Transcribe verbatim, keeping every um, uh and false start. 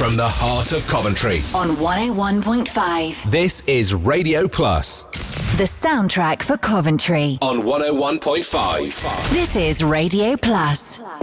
from the heart of Coventry. On one oh one point five. This is Radio Plus. The soundtrack for Coventry. On one oh one point five. This is Radio Plus.